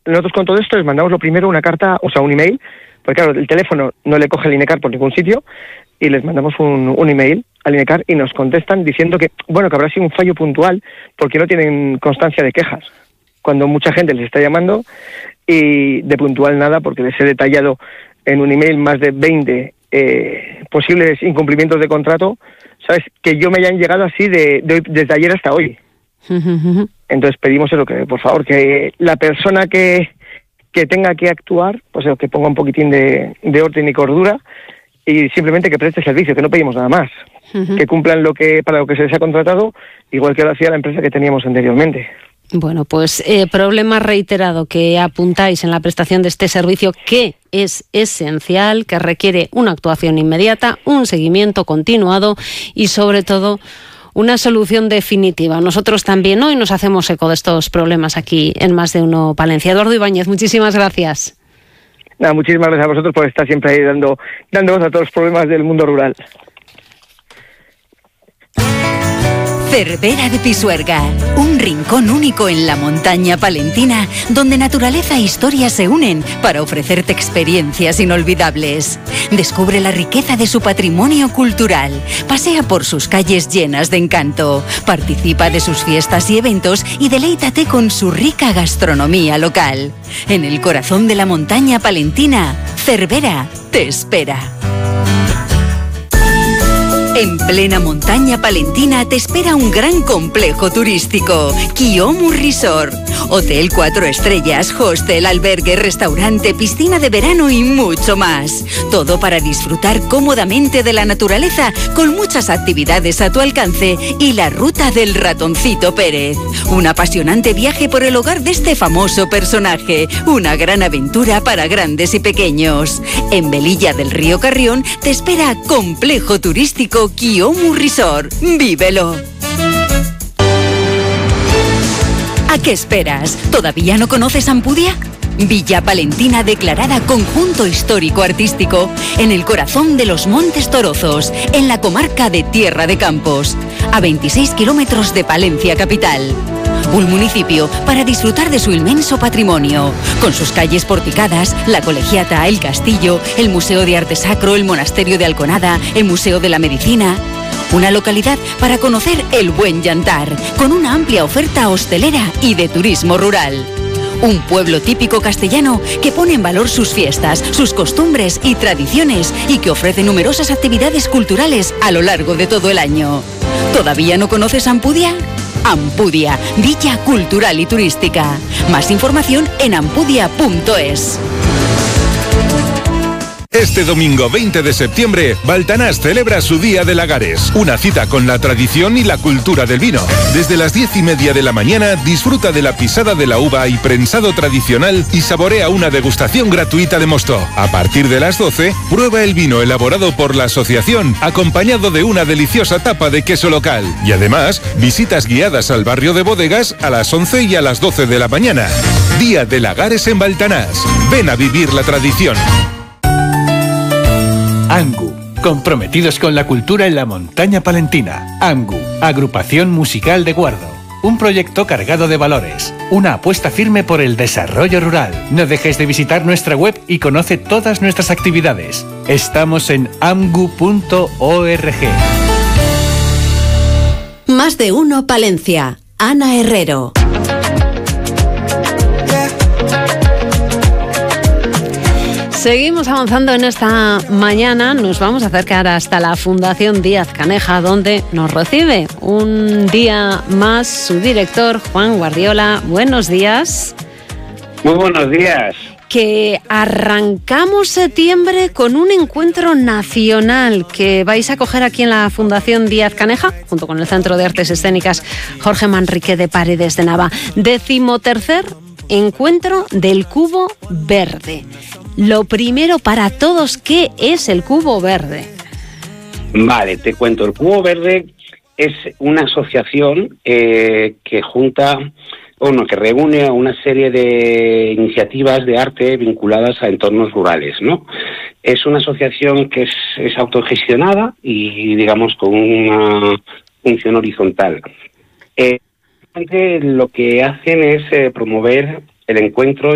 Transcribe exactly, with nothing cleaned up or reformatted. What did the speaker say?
nosotros con todo esto les mandamos lo primero una carta, o sea, un email, porque claro, el teléfono no le coge el INECAR por ningún sitio, y les mandamos un, un email al INECAR y nos contestan diciendo que, bueno, que habrá sido un fallo puntual porque no tienen constancia de quejas, cuando mucha gente les está llamando y de puntual nada, porque les he detallado en un email más de veinte eh, posibles incumplimientos de contrato, ¿sabes? Que yo me hayan llegado así de, de desde ayer hasta hoy. Entonces pedimos eso, que por favor, que la persona que, que tenga que actuar, pues eso, que ponga un poquitín de, de orden y cordura y simplemente que preste servicio, que no pedimos nada más. Uh-huh. Que cumplan lo que para lo que se les ha contratado, igual que lo hacía la empresa que teníamos anteriormente. Bueno, pues eh, problema reiterado que apuntáis en la prestación de este servicio, que es esencial, que requiere una actuación inmediata, un seguimiento continuado y sobre todo una solución definitiva. Nosotros también hoy nos hacemos eco de estos problemas aquí en Más de Uno Palencia. Eduardo Ibáñez, muchísimas gracias. Nada, muchísimas gracias a vosotros por estar siempre ahí dando, dando voz a todos los problemas del mundo rural. Cervera de Pisuerga, un rincón único en la montaña palentina donde naturaleza e historia se unen para ofrecerte experiencias inolvidables. Descubre la riqueza de su patrimonio cultural, pasea por sus calles llenas de encanto, participa de sus fiestas y eventos y deleítate con su rica gastronomía local. En el corazón de la montaña palentina, Cervera te espera. En plena montaña palentina te espera un gran complejo turístico, Kiomu Resort. Hotel cuatro estrellas, hostel, albergue, restaurante, piscina de verano y mucho más. Todo para disfrutar cómodamente de la naturaleza con muchas actividades a tu alcance y la ruta del ratoncito Pérez. Un apasionante viaje por el hogar de este famoso personaje. Una gran aventura para grandes y pequeños. En Velilla del Río Carrión te espera complejo turístico Kiomu Resort. ¡Vívelo! ¿A qué esperas? ¿Todavía no conoces Ampudia? Villa Palentina declarada Conjunto Histórico-Artístico en el corazón de los Montes Torozos, en la comarca de Tierra de Campos, a veintiséis kilómetros de Palencia capital. Un municipio para disfrutar de su inmenso patrimonio, con sus calles porticadas, la Colegiata, el Castillo, el Museo de Arte Sacro, el Monasterio de Alconada, el Museo de la Medicina. Una localidad para conocer el buen llantar, con una amplia oferta hostelera y de turismo rural. Un pueblo típico castellano que pone en valor sus fiestas, sus costumbres y tradiciones y que ofrece numerosas actividades culturales a lo largo de todo el año. ¿Todavía no conoces Ampudia? Ampudia, Villa Cultural y Turística. Más información en ampudia punto es. Este domingo veinte de septiembre, Baltanás celebra su Día de Lagares, una cita con la tradición y la cultura del vino. Desde las diez y media de la mañana, disfruta de la pisada de la uva y prensado tradicional y saborea una degustación gratuita de mosto. A partir de las doce, prueba el vino elaborado por la asociación, acompañado de una deliciosa tapa de queso local. Y además, visitas guiadas al barrio de Bodegas a las once y a las doce de la mañana. Día de Lagares en Baltanás. Ven a vivir la tradición. ANGU, comprometidos con la cultura en la montaña palentina. ANGU, Agrupación Musical de Guardo. Un proyecto cargado de valores. Una apuesta firme por el desarrollo rural. No dejes de visitar nuestra web y conoce todas nuestras actividades. Estamos en amgu punto org. Más de Uno Palencia. Ana Herrero. Seguimos avanzando en esta mañana, nos vamos a acercar hasta la Fundación Díaz Caneja, donde nos recibe un día más su director, Juan Guardiola. Buenos días. Muy buenos días. Que arrancamos septiembre con un encuentro nacional que vais a coger aquí en la Fundación Díaz Caneja, junto con el Centro de Artes Escénicas Jorge Manrique de Paredes de Nava. Decimotercer encuentro del Cubo Verde. Lo primero para todos, ¿qué es el Cubo Verde? Vale, te cuento. El Cubo Verde es una asociación eh, que junta, bueno, que reúne a una serie de iniciativas de arte vinculadas a entornos rurales, ¿no? Es una asociación que es, es autogestionada y, digamos, con una función horizontal. Eh, lo que hacen es eh, promover el encuentro